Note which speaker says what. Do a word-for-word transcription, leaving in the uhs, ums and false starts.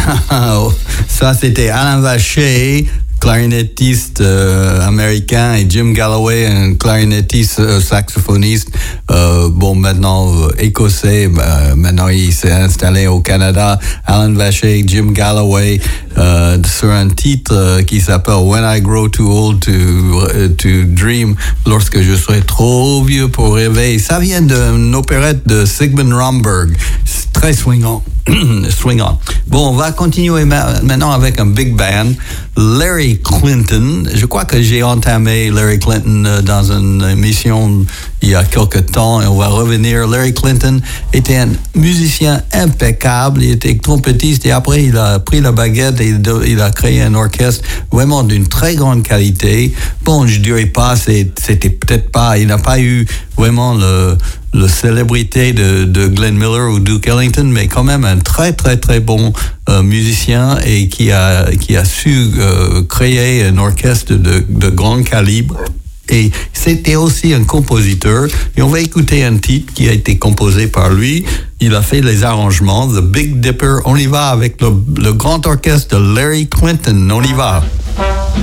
Speaker 1: Ça, c'était Alain Vacher, clarinettiste euh, américain, et Jim Galloway, un clarinettiste euh, saxophoniste, euh, bon, maintenant euh, écossais, euh, maintenant il s'est installé au Canada. Alan Vacher, Jim Galloway, euh, sur un titre euh, qui s'appelle When I Grow Too Old to, uh, to Dream, lorsque je serai trop vieux pour rêver. Ça vient d'une opérette de Sigmund Romberg. C'est très swingant. Swing on. Bon, on va continuer ma- maintenant avec un big band, Larry Clinton. Je crois que j'ai entamé Larry Clinton euh, dans une émission il y a quelque temps et on va revenir. Larry Clinton était un musicien impeccable, il était trompettiste et après il a pris la baguette et il a créé un orchestre vraiment d'une très grande qualité. Bon, je dirais pas, c'est, c'était peut-être pas, il n'a pas eu vraiment le la célébrité de, de Glenn Miller ou Duke Ellington, mais quand même un très très très bon euh, musicien et qui a qui a su euh, créer un orchestre de, de grand calibre. Et c'était aussi un compositeur. Et on va écouter un titre qui a été composé par lui. Il a fait les arrangements, The Big Dipper. On y va avec le, le grand orchestre de Larry Clinton. On y va.